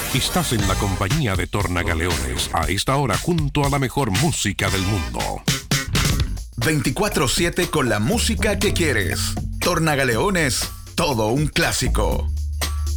Estás en la compañía de Tornagaleones, a esta hora junto a la mejor música del mundo. 24/7 con la música que quieres. Tornagaleones, todo un clásico.